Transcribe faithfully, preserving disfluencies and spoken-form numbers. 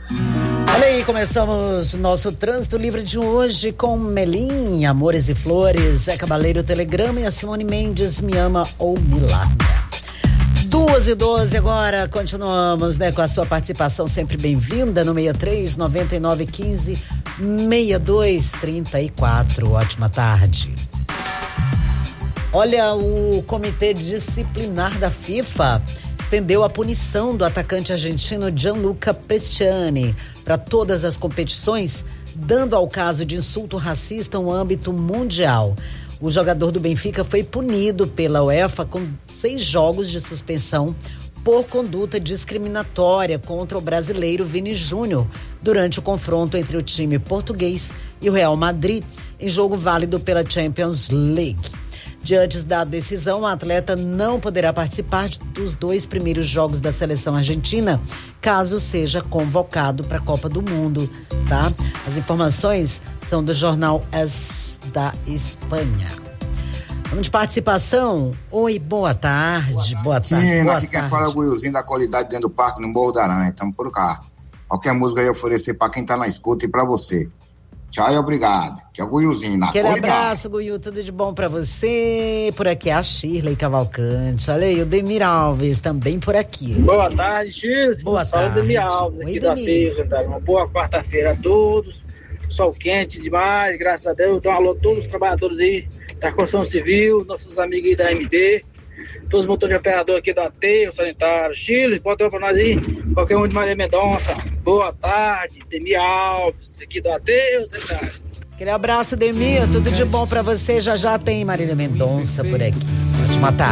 Olha aí, começamos nosso Trânsito Livre de hoje com Melim, Amores e Flores, Zé Cabaleiro, Telegrama e a Simone Mendes, Me Ama ou Me Larga. Duas e doze agora, continuamos, né, com a sua participação sempre bem-vinda no seis três nove nove um cinco seis dois três quatro. Ótima tarde. Olha, o Comitê Disciplinar da FIFA estendeu a punição do atacante argentino Gianluca Prestiani para todas as competições, dando ao caso de insulto racista um âmbito mundial. O jogador do Benfica foi punido pela UEFA com seis jogos de suspensão por conduta discriminatória contra o brasileiro Vini Júnior durante o confronto entre o time português e o Real Madrid em jogo válido pela Champions League. Diante da decisão, o atleta não poderá participar dos dois primeiros jogos da seleção argentina, caso seja convocado para a Copa do Mundo, tá? As informações são do jornal AS da Espanha. Vamos de participação. Oi, boa tarde. Boa tarde. Sim, boa aqui quem tarde. fala é o Guilzinho da qualidade dentro do parque, no Morro da Aranha. Estamos por cá. Qualquer música aí oferecer para quem tá na escuta e para você. Tchau e obrigado. Que é o Guilzinho na Aquele qualidade. abraço, Guiu, tudo de bom pra você. Por aqui é a Shirley Cavalcante. Olha aí, o Demir Alves também por aqui. Boa tarde, Shirley. Boa Fala tarde. Demir Alves aqui Oi, da Demir. Teia. Uma boa quarta-feira a todos. Sol quente demais, graças a Deus. Dá um alô a todos os trabalhadores aí da construção civil, nossos amigos aí da M D, todos os motores de operador aqui da Teia, sanitário. Shirley, bota pra nós aí. Qualquer um de Maria Mendonça. Boa tarde, Demir Alves aqui da Teia, sanitário. Aquele abraço, Demir, tudo de bom pra você. Já já tem Marília Mendonça por aqui. Ótima tarde.